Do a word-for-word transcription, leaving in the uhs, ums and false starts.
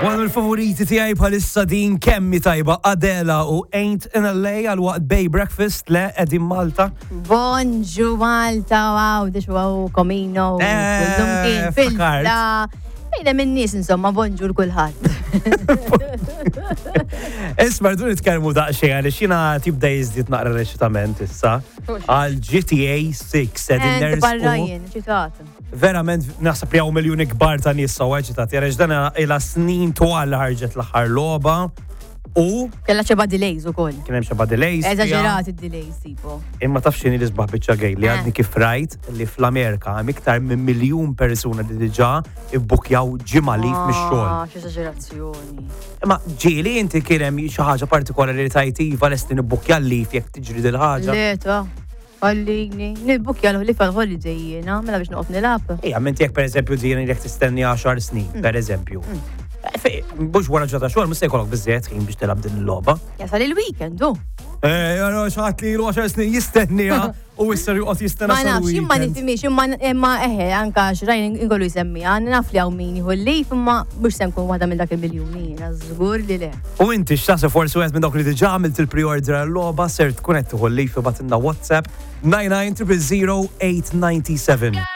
Għan il-favoriti tijaj bħalissa din kemmi tajba Adela u Ain't in L A għal waqt Bay Breakfast le edin Malta. Bonġu Malta, wow, dix wow, komino, kullum kien fil-la. Ejda minn-nies insomma, bonġu l-kulħadd. Isma, rridu nitkellmu daqsxejn għaliex jiena tibda jiżdied naqra reċitament issa. Għal G T A six edin Ent barrajin, ċitat. Verament naħseb li hawn miljuni kbar ta' nies sew ċitat. Għaliex dan ilha snin twal ħarġet l-aħħar logħba u Kella ċeba delays ukoll. kien hemm xi delays. Eżaġerat id-delays tipo. Imma taf x'inhi li sbaħ biċċa gej li għadni kif rajt li fl-Amerika hemm iktar minn miljun persuna li diġà ibbukjaw ġimgħa lif mix-xogħol. Ah, x'eżaġerazzjoni. Imma ġieli inti kien hemm xi ħaġa partikolari li tajtiva lesti nibbukja lif jekk tiġri dil ħaġa. Leta. Għallini, nibbukja l-ħolli fal-holiday jiena, mela biex noqgħod nilab. Ija, menti jekk pereżempju din jekk tistenni għaxar snin, pereżempju. Bux wara ġota xogħol mhux se jkollok biżżejjed ħin biex tilab din il-logħba. Jasal il-weekend u. Eh, għara xaħat li l-għaxar snin jistennija u issar juqot jistenna Ma nafx, imma nifimiex, imma eħe, anka xrajn ingollu jisemmija, naf li għawmini hullif, imma mux sem kun wahda minn dak il-miljoni, żgur li le. U inti x'tasa forsi wieħed minn dawk li diġà għamilt il-pre-order għall-logħba ser tkun qed tuħollif ibatilna WhatsApp nine nine zero zero eight nine seven.